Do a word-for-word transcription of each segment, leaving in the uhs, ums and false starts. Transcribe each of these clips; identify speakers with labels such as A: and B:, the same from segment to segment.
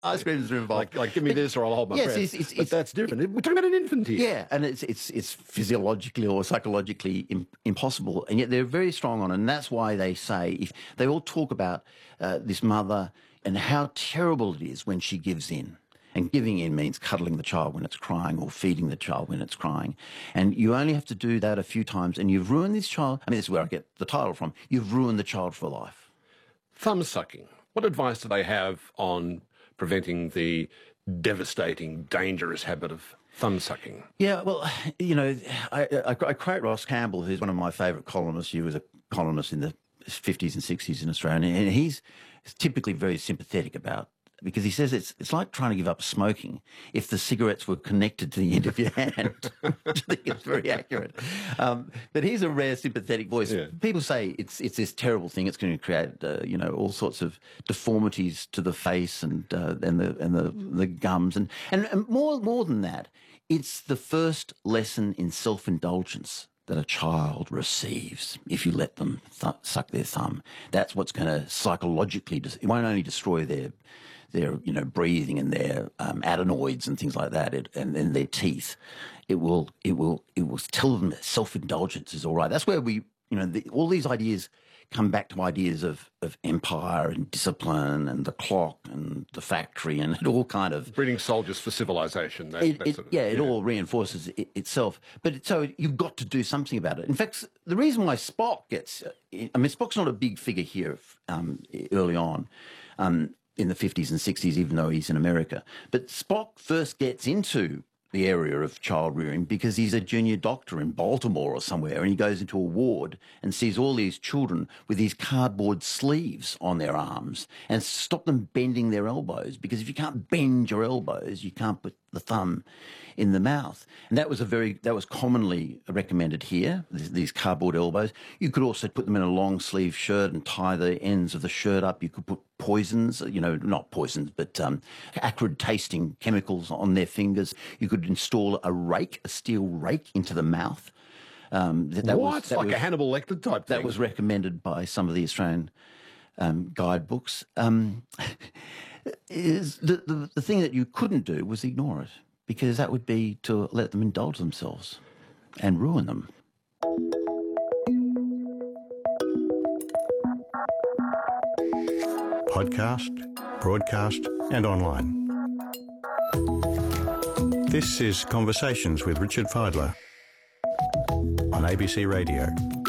A: ice creams are involved.
B: Like, like give me
A: but,
B: this or I'll hold my
A: yes,
B: breath.
A: It's, it's,
B: but
A: it's,
B: that's different. We're talking about an infant here.
A: Yeah, and it's it's it's physiologically or psychologically im- impossible, and yet they're very strong on it, and that's why they say, if they all talk about uh, this mother and how terrible it is when she gives in. And giving in means cuddling the child when it's crying or feeding the child when it's crying. And you only have to do that a few times and you've ruined this child. I mean, this is where I get the title from. You've ruined the child for life.
B: Thumb sucking. What advice do they have on preventing the devastating, dangerous habit of thumb sucking?
A: Yeah, well, you know, I, I, I quote Ross Campbell, who's one of my favourite columnists. He was a columnist in the fifties and sixties in Australia, and he's typically very sympathetic about, because he says it's it's like trying to give up smoking if the cigarettes were connected to the end of your hand. I think it's very accurate. Um, but he's a rare sympathetic voice.
B: Yeah.
A: People say it's it's this terrible thing. It's going to create uh, you know all sorts of deformities to the face and uh, and the and the the gums and, and and more more than that, it's the first lesson in self-indulgence that a child receives if you let them th- suck their thumb. That's what's going to psychologically, dis- it won't only destroy their, their you know, breathing and their um, adenoids and things like that, it, and, and their teeth. It will, it will, it will tell them that self-indulgence is all right. That's where we, you know, the, all these ideas come back to ideas of, of empire and discipline and the clock and the factory, and it all kind of...
B: Breeding soldiers for civilization. That,
A: It,
B: that
A: it,
B: sort of,
A: yeah, it all reinforces it, itself. But it, so you've got to do something about it. In fact, the reason why Spock gets... I mean, Spock's not a big figure here um, early on um, in the fifties and sixties, even though he's in America. But Spock first gets into the area of child rearing because he's a junior doctor in Baltimore or somewhere, and he goes into a ward and sees all these children with these cardboard sleeves on their arms and stop them bending their elbows, because if you can't bend your elbows, you can't put the thumb in the mouth. And that was a very, that was commonly recommended here, these, these cardboard elbows. You could also put them in a long sleeve shirt and tie the ends of the shirt up. You could put poisons, you know, not poisons, but um, acrid tasting chemicals on their fingers. You could install a rake, a steel rake into the mouth. Um, that, that
B: what?
A: Was, that
B: like
A: was,
B: a Hannibal Lecter type thing?
A: That was recommended by some of the Australian um, guidebooks. Um, is the, the, the thing that you couldn't do was ignore it, because that would be to let them indulge themselves and ruin them.
C: Podcast, broadcast and online. This is Conversations with Richard Fidler on A B C Radio.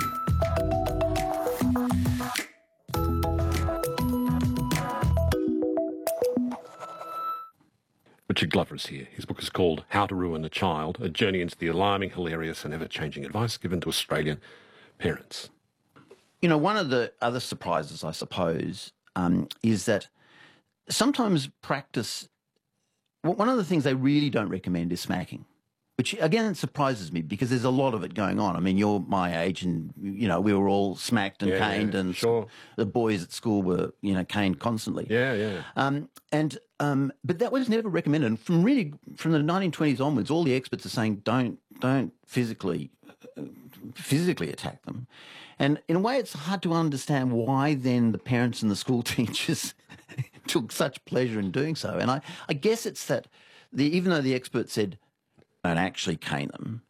B: Richard Glover is here. His book is called How to Ruin a Child, a journey into the alarming, hilarious and ever-changing advice given to Australian parents.
A: You know, one of the other surprises, I suppose, um, is that sometimes practice, well, one of the things they really don't recommend is smacking, which, again, surprises me because there's a lot of it going on. I mean, you're my age and, you know, we were all smacked and
B: Yeah,
A: caned,
B: yeah,
A: and
B: sure.
A: the boys at school were, you know, caned constantly.
B: Yeah, yeah.
A: Um, and um, but that was never recommended. And from really from the nineteen twenties onwards, all the experts are saying don't don't physically uh, physically attack them. And in a way, it's hard to understand why then the parents and the school teachers took such pleasure in doing so. And I, I guess it's that the, even though the experts said don't actually cane them,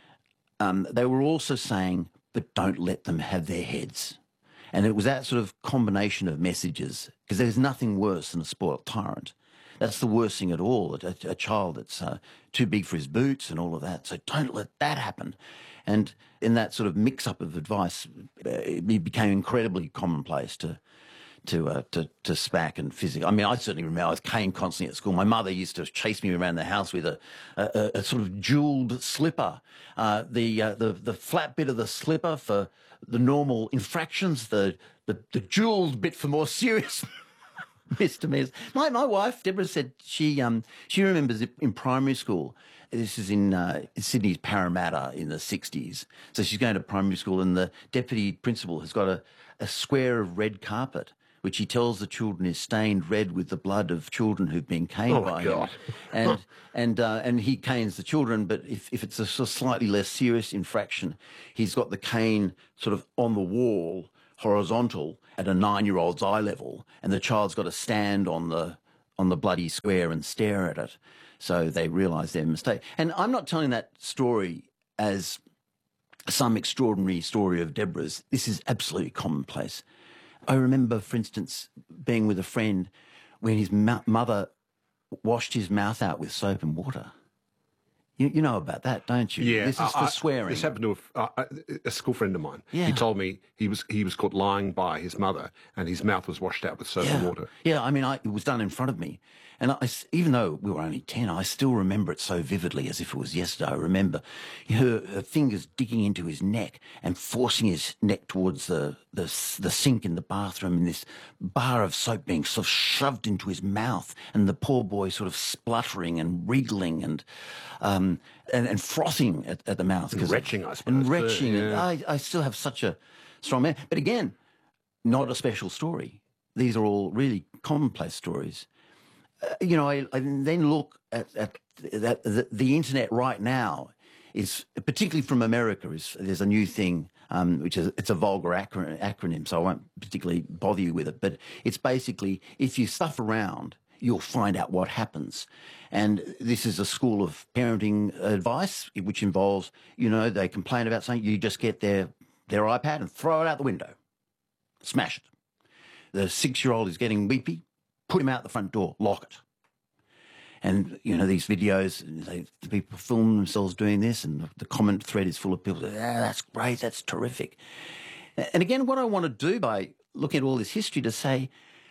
A: um, they were also saying, but don't let them have their heads. And it was that sort of combination of messages, because there's nothing worse than a spoilt tyrant. That's the worst thing at all, a, a child that's uh, too big for his boots and all of that. So don't let that happen. And in that sort of mix-up of advice, uh, it became incredibly commonplace to to uh, to to spack and physical. I mean, I certainly remember I was caned constantly at school. My mother used to chase me around the house with a a, a sort of jewelled slipper, uh, the uh, the the flat bit of the slipper for the normal infractions, the the, the jewelled bit for more serious misdemeanors. My my wife Deborah said she um she remembers it in primary school. This is in uh, Sydney's Parramatta in the sixties. So she's going to primary school, and the deputy principal has got a, a square of red carpet, which he tells the children is stained red with the blood of children who've been caned
B: Oh,
A: by
B: God.
A: him. And and uh, and he canes the children, but if, if it's a sort of slightly less serious infraction, he's got the cane sort of on the wall, horizontal, at a nine-year-old's eye level, and the child's got to stand on the on the bloody square and stare at it. So they realise their mistake. And I'm not telling that story as some extraordinary story of Deborah's. This is absolutely commonplace. I remember, for instance, being with a friend when his mo- mother washed his mouth out with soap and water. You, you know about that, don't you?
B: Yeah,
A: this is for
B: I,
A: swearing.
B: This happened to a, uh, a school friend of mine.
A: Yeah.
B: He told me he was he was caught lying by his mother, and his mouth was washed out with soap
A: yeah.
B: and water.
A: Yeah, I mean, I, it was done in front of me, and I, even though we were only ten, I still remember it so vividly as if it was yesterday. I remember her, her fingers digging into his neck and forcing his neck towards the, the the sink in the bathroom, and this bar of soap being sort of shoved into his mouth, and the poor boy sort of spluttering and wriggling and. Um, and, and frothing at, at the mouth.
B: And retching, I suppose.
A: And retching.
B: Too, yeah.
A: I, I still have such a strong man. But again, not a special story. These are all really commonplace stories. Uh, you know, I, I then look at, at that the, the internet right now is, particularly from America, is there's a new thing, um, which is, it's a vulgar acron- acronym, so I won't particularly bother you with it. But it's basically, if you stuff around, you'll find out what happens. And this is a school of parenting advice, which involves, you know, they complain about something, you just get their, their iPad and throw it out the window. Smash it. The six-year-old is getting weepy, put him out the front door, lock it. And, you know, these videos, they, the people film themselves doing this, and the comment thread is full of people saying, ah, that's great, that's terrific. And again, what I want to do by looking at all this history to say,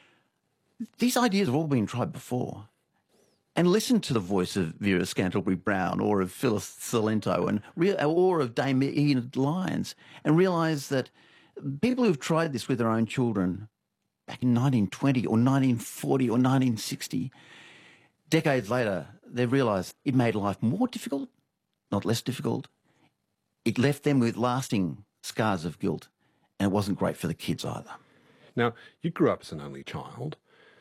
A: these ideas have all been tried before. And listen to the voice of Vera Scantlebury-Brown or of Phyllis Salento and re- or of Dame Enid Lyons, and realise that people who've tried this with their own children back in nineteen twenty or nineteen forty or nineteen sixty, decades later, they've realised it made life more difficult, not less difficult. It left them with lasting scars of guilt, and it wasn't great for the kids either.
B: Now, you grew up as an only child.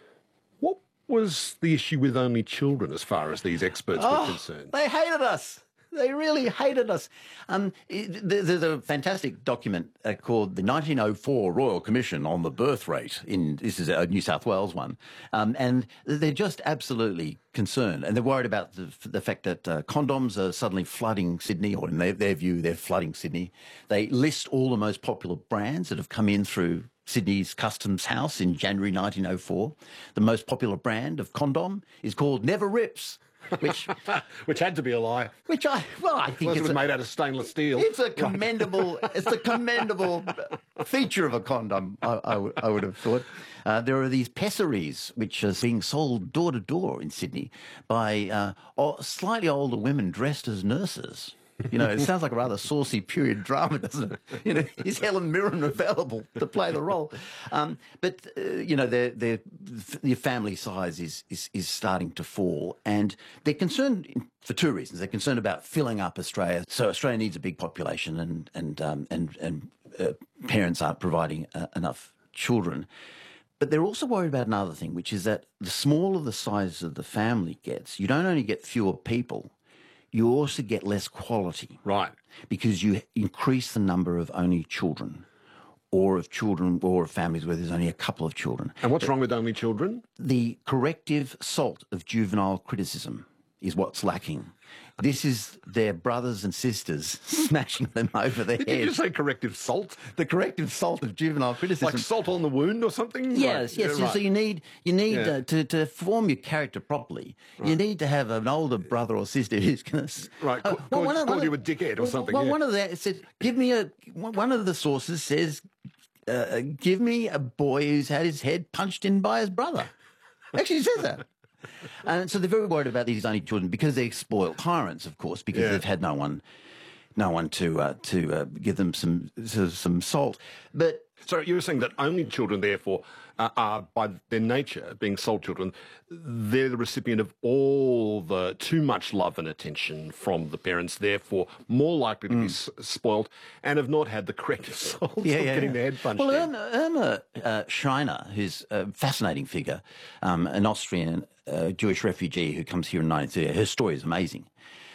B: What was the issue with only children as far as these experts
A: oh,
B: were concerned?
A: They hated us. They really hated us. Um, it, there's a fantastic document uh, called the nineteen oh four Royal Commission on the Birth Rate. In this is a New South Wales one, um, and they're just absolutely concerned, and they're worried about the, the fact that uh, condoms are suddenly flooding Sydney, or in their, their view, they're flooding Sydney. They list all the most popular brands that have come in through Sydney's Customs House in January nineteen oh four. The most popular brand of condom is called Never Rips. Which,
B: which had to be a lie.
A: Which I well, I think
B: Unless
A: it's
B: it was
A: a,
B: made out of stainless steel.
A: It's a commendable, it's a commendable feature of a condom. I, I, would, I would have thought. Uh, there are these pessaries which are being sold door to door in Sydney by uh, o- slightly older women dressed as nurses. You know, it sounds like a rather saucy period drama, doesn't it? You know, is Helen Mirren available to play the role? Um, but, uh, you know, their, their, their family size is, is, is starting to fall, and they're concerned for two reasons. They're concerned about filling up Australia. So Australia needs a big population, and, and, um, and, and uh, parents aren't providing uh, enough children. But they're also worried about another thing, which is that the smaller the size of the family gets, you don't only get fewer people, you also get less quality.
B: Right.
A: Because you increase the number of only children, or of children, or of families where there's only a couple of children.
B: And what's wrong with only children?
A: The corrective salt of juvenile criticism is what's lacking. This is their brothers and sisters smashing them over the
B: Did
A: head.
B: you just say corrective salt?
A: The corrective salt of juvenile criticism.
B: Like salt on the wound or something?
A: Yes,
B: right.
A: yes.
B: Yeah, right.
A: So you need you need
B: Yeah.
A: uh, to to form your character properly. Right. You need to have an older brother or sister who's going to
B: right. Uh, call, call, call you a dickhead or something.
A: Well,
B: yeah.
A: one of the said, give me a one of the sources says, uh, give me a boy who's had his head punched in by his brother. Actually, it says that. And so they're very worried about these only children because they're spoiled tyrants, of course, because
B: Yeah.
A: they've had no one, no one to uh, to uh, give them some some salt. But
B: So you were saying that only children, therefore, uh, are, by their nature, being sole children, they're the recipient of all the too much love and attention from the parents, therefore more likely to be s- spoiled and have not had the corrective salt of getting their head punched
A: Well,
B: in.
A: Irma, Irma uh, Schreiner, who's a fascinating figure, um, an Austrian uh, Jewish refugee who comes here in nineteen thirty, her story is amazing.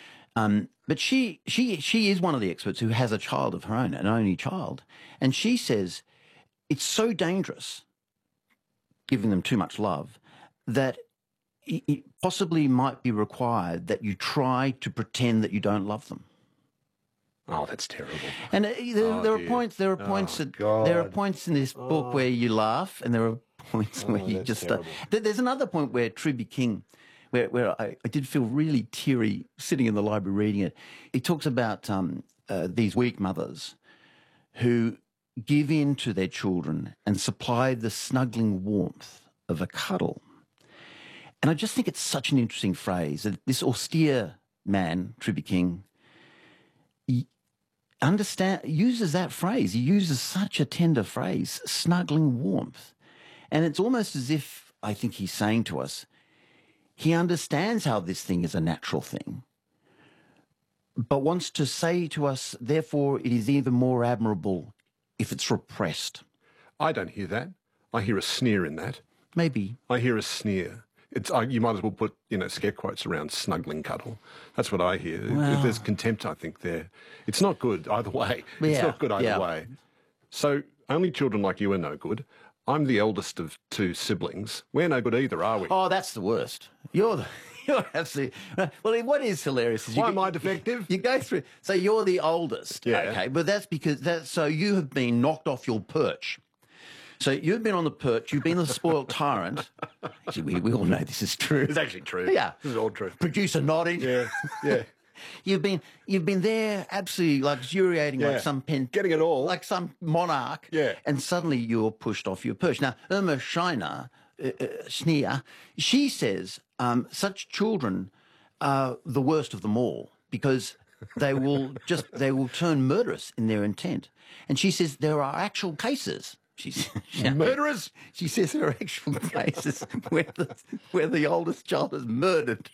A: Um, but she she she is one of the experts who has a child of her own, an only child, and she says it's so dangerous giving them too much love that it, it possibly might be required that you try to pretend that you don't love them.
B: Oh, that's terrible.
A: And uh, there,
B: Oh,
A: there are
B: dear.
A: points. There are
B: Oh,
A: points. that,
B: God.
A: there are points in this book where you laugh, and there are points where you
B: that's
A: just. Uh,
B: terrible.
A: th- there's another point where Truby King, where where I, I did feel really teary sitting in the library reading it. He talks about um, uh, these weak mothers who give in to their children and supply the snuggling warmth of a cuddle. And I just think it's such an interesting phrase. That this austere man, Truby King, understand uses that phrase. He uses such a tender phrase, snuggling warmth. And it's almost as if, I think he's saying to us, he understands how this thing is a natural thing, but wants to say to us, therefore, it is even more admirable if it's repressed.
B: I don't hear that. I hear a sneer in that.
A: Maybe.
B: I hear a sneer. It's I, you might as well put, you know, scare quotes around snuggling cuddle. That's what I hear.
A: Well.
B: There's contempt, I think, there. It's not good either way. It's
A: Yeah,
B: not good either
A: yeah.
B: way. So only children like you are no good. I'm the eldest of two siblings. We're no good either, are we?
A: Oh, that's the worst. You're the... You're absolutely... Well, what is hilarious is... You
B: Why
A: go-
B: am I defective?
A: You go through... So you're the oldest.
B: Yeah.
A: Okay, but that's because... That's, so you have been knocked off your perch. So you've been on the perch. You've been the spoiled tyrant. Actually, we, we all know this is true.
B: It's actually true.
A: Yeah.
B: This is all true.
A: Producer nodding.
B: Yeah, yeah.
A: You've been you've been there absolutely luxuriating
B: Yeah.
A: like some pen,
B: Getting it all.
A: like some monarch.
B: Yeah.
A: And suddenly you're pushed off your perch. Now, Irma Scheiner, uh, uh, Schneer, she says um, such children are the worst of them all because they will just they will turn murderous in their intent. And she says there are actual cases. She's, she,
B: Murderers?
A: she says there are actual cases where the where the oldest child is murdered.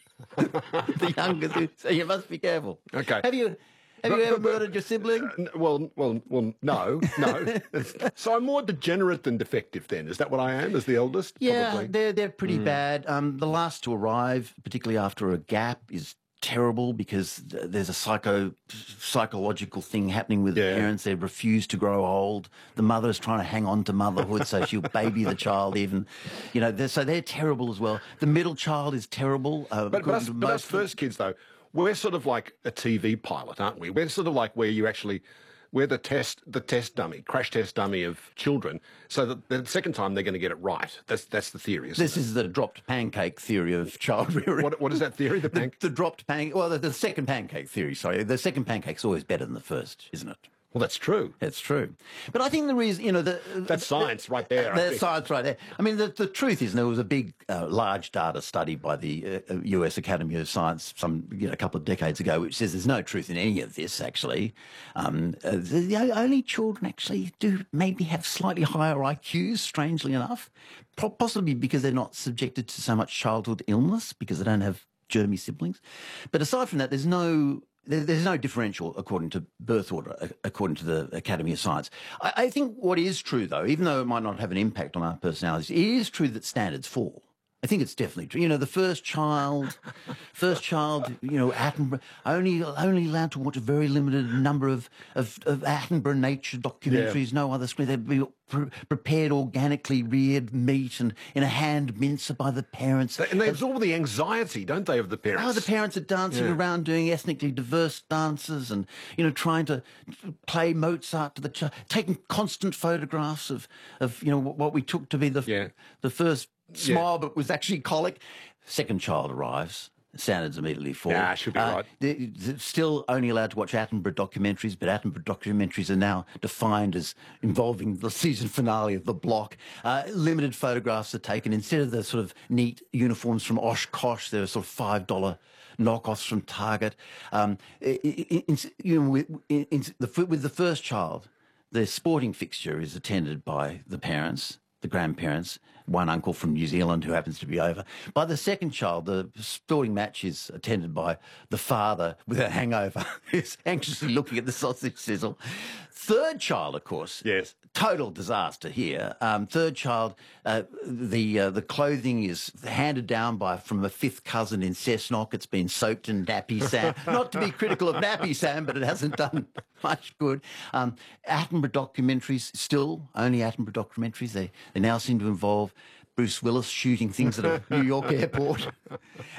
A: The younger, so you must be careful.
B: Okay.
A: Have you have you ever murdered your sibling?
B: N- Well, well, well, no, no. So I'm more degenerate than defective then. Is that what I am as the eldest?
A: Yeah,
B: Probably.
A: they're they're pretty bad. Um, the last to arrive, particularly after a gap, is terrible because th- there's a psycho psychological thing happening with
B: Yeah.
A: the parents. They refuse to grow old. The mother's trying to hang on to motherhood, so she'll baby the child even. You know, they're, so they're terrible as well. The middle child is terrible. Uh,
B: But, but, us,
A: according to
B: but us
A: most of them.
B: first kids, though, we're sort of like a T V pilot, aren't we? We're sort of like where you actually, we're the test, the test dummy, crash test dummy of children. So that the second time they're going to get it right. That's that's the theory, isn't
A: This
B: it?
A: is the dropped pancake theory of child rearing.
B: What, what is that theory? The
A: The,
B: panc-
A: the dropped pancake. Well, the, the second pancake theory. Sorry, the second pancake's always better than the first, isn't it?
B: Well, that's true.
A: It's true. But I think the reason, you know, the
B: That's science right there. I
A: That's
B: think.
A: science right there. I mean, the, the truth is, there was a big, uh, large data study by the uh, U S Academy of Science some, you know, a couple of decades ago, which says there's no truth in any of this, actually. Um, uh, the, the only children actually do maybe have slightly higher I Qs, strangely enough, Po- possibly because they're not subjected to so much childhood illness, because they don't have germy siblings. But aside from that, there's no... There- There's no differential according to birth order, a- according to the Academy of Science. I, I think what is true, though, even though it might not have an impact on our personalities, it is true that standards fall. I think it's definitely true. You know, the first child, first child, you know, Attenborough, only only allowed to watch a very limited number of, of, of Attenborough nature documentaries, no other screen. They'd be pre- prepared organically reared meat and in a hand mincer by the parents.
B: And they absorb the anxiety, don't they, of the parents?
A: Oh, the parents are dancing
B: Yeah.
A: around doing ethnically diverse dances and, you know, trying to play Mozart to the child, taking constant photographs of, of you know, what what we took to be the,
B: Yeah.
A: the first smile, but was actually colic. Second child arrives. Standards immediately fall.
B: Yeah, should be right.
A: They- they're still only allowed to watch Attenborough documentaries, but Attenborough documentaries are now defined as involving the season finale of The Block. Uh, limited photographs are taken. Instead of the sort of neat uniforms from Oshkosh, there are sort of five dollar knockoffs from Target. Um, i- i- in, you know, with, in, in the, with the first child, the sporting fixture is attended by the parents, the grandparents, one uncle from New Zealand who happens to be over. By the second child, the sporting match is attended by the father with a hangover who's anxiously looking at the sausage sizzle. Third child, of course,
B: Yes.
A: total disaster here. Um, third child, uh, the uh, the clothing is handed down by from a fifth cousin in Cessnock. It's been soaked in Nappy Sam. Not to be critical of Nappy Sam, but it hasn't done much good. Um, Attenborough documentaries, still only Attenborough documentaries. They they now seem to involve Bruce Willis shooting things at a New York airport.